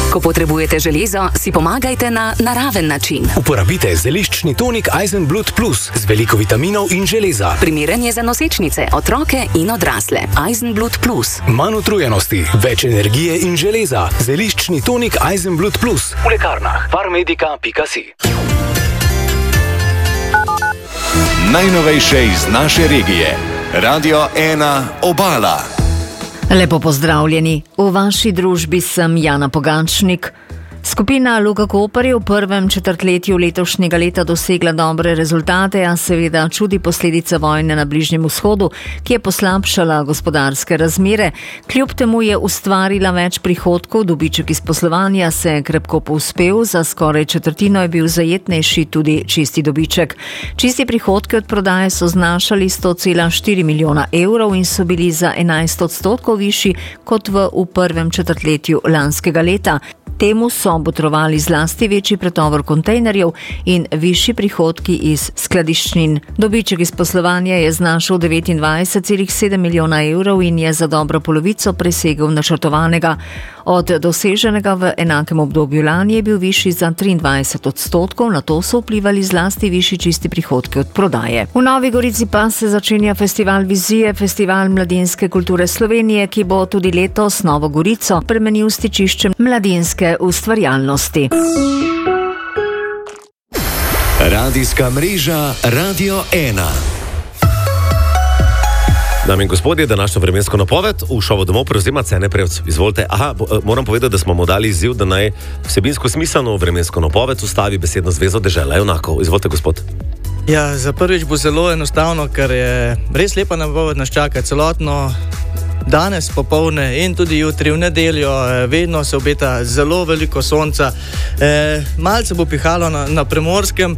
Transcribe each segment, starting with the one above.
Ko potrebujete železo, si pomagajte na naraven način. Uporabite zeliščni tonik Eisenblut Plus z veliko vitaminov in železa. Primeren je za nosečnice, otroke in odrasle. Eisenblut Plus. Manj utrujenosti, več energije in železa. Zeliščni tonik Eisenblut Plus. V lekarnah farmedica.si. Najnovejše iz naše regije. Radio 1 Obala. Lepo pozdravljeni. V vaši družbi sem Jana Pogačnik. Skupina Luka Koper je v prvem četrtletju letošnjega leta dosegla dobre rezultate, a seveda čudi posledica vojne na Bližnjem vzhodu, ki je poslabšala gospodarske razmere. Kljub temu je ustvarila več prihodkov, dobiček iz poslovanja se je krepko povzpel, za skoraj četrtino je bil zajetnejši tudi čisti dobiček. Čisti prihodki od prodaje so znašali 100,4 milijona evrov in so bili za 11% višji kot v prvem četrtletju lanskega leta. Temu so botrovali zlasti večji pretovor kontejnerjev in višji prihodki iz skladiščnin. Dobiček iz poslovanja je znašal 29,7 milijona evrov in je za dobro polovico presegel načrtovanega. Od doseženega v enakem obdobju lani je bil višji za 23%, na to so vplivali zlasti višji čisti prihodki od prodaje. V Novi Gorici pa se začenja festival Vizije, festival mladinske kulture Slovenije, ki bo tudi letos Novo Gorico spremenil stičiščem mladinske ustvarjalnosti. Radijska mreža Radio 1. Dame in gospodje, današnjo vremensko napoved v šovu domov prevzema Cene Prevc. Izvolite. Moram povedati, da smo mu dali izziv, da naj vsebinsko smiselno vremensko napoved ustavi besedno zvezo Dežela junakov. Izvolite, gospod. Ja, za prvič bo zelo enostavno, ker je res lepa napoved nas čaka celotno danes popoldne in tudi jutri v nedeljo. Vedno se obeta zelo veliko sonca. Malce bo pihalo na Primorskem,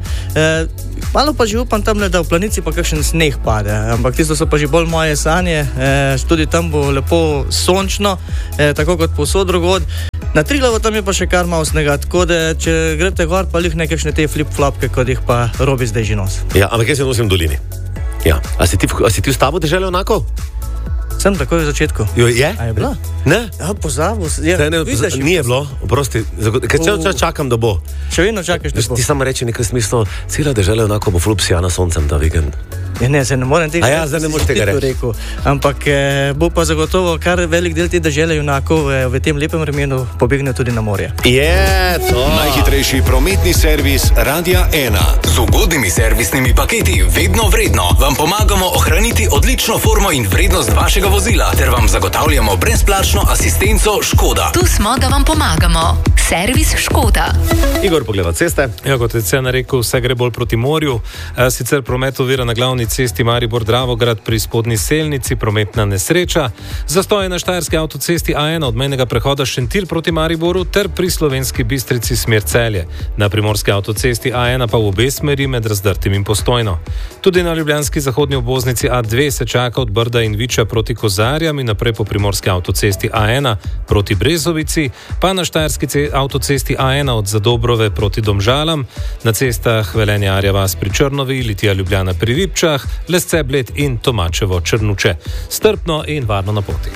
malo pa že upam tamle, da v Planici pa kakšen sneh pade, ampak tisto so pa že bolj moje sanje. Tudi tam bo lepo sončno, tako kot povsod drugod. Na Triglavo tam je pa še kar malo snega, tako da če greste gor, pa lih nekakšne te flip-flopke, kot jih pa Robi zdaj že nos. Ja, ampak jaz se nosim v dolini. Ja. A si ti vstavo Dežela junakov? Sem takoj v začetku. Jo, je? A je bila? Ne? Ja, pozabil. Ni je bilo, oprosti. Ker čas čakam, da bo. Še vedno čakaš, da bo. Ti samo reči nekaj smislo, cela Dežela junakov bo flupsijana soncem ta vikend. Ja, ne, se ne morem tega zdaj ne moreš tega reči. Ampak bo pa zagotovo kar velik del te Dežele junakov v tem lepem vremenu pobegne tudi na morje. Je to! Najhitrejši prometni servis Radia 1. Z ugodnimi servisnimi paketi vedno vredno vam pomagamo ohraniti odlično formo in vrednost vašega vozila ter vam zagotavljamo brezplačno asistenco Škoda. Tu smo, da vam pomagamo. Servis Škoda. Igor pogleda ceste. Ja, kot je Cena rekel, vse gre bolj proti morju. Sicer promet ovira na glavni cesti Maribor-Dravograd pri spodnji Selnici, prometna nesreča. Zastoje na štajerski avtocesti A1 od mejnega prehoda Šentilj proti Mariboru ter pri Slovenski Bistrici smer Celje. Na primorski avtocesti A1 pa v obe smeri med Razdrtim in Postojno. Tudi na ljubljanski zahodni obvoznici A2 se čaka od Brda in Viča proti Kozarjam in naprej po primorski avtocesti A1 proti Brezovici, pa na štajerski avtocesti A1 od Zadobrove proti Domžalam, na cestah Velenje Arja Vas pri Črnovi, Litija Ljubljana pri Vipčah, Lesce Bled in Tomačevo Črnuče. Strpno in varno na poti.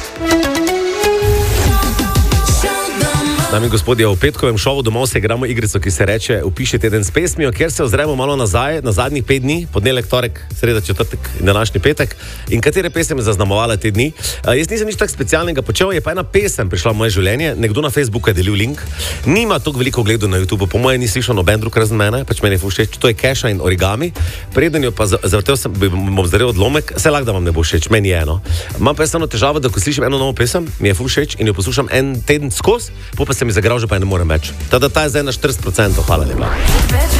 Dame in gospodje, v petkovem šovu domov se igramo igrico, ki se reče Upiši teden s pesmijo, kjer se ozremo malo nazaj, na zadnjih 5 dni, ponedeljek, torek, sreda, četrtek in današnji petek, in katere pesem je zaznamovala te dni. Jaz nisem nič tako specialnega počel, je pa ena pesem prišla v moje življenje, nekdo na Facebooku je delil link, nima toliko veliko gledov na YouTube, po moje ni slišal noben drug razen mene, pač meni je všeč, to je Keša in Origami, preden jo pa zavrtel sem, bom zdaril odlomek, se lahko da vam ne bo všeč, meni je eno. Imam pa eno težavo, da ko slišim eno novo pesem, mi je všeč in jo poslušam en teden skozi, se mi zagral, že pa ne morem več. Tada ta je zdaj na 40%, hvala lepa.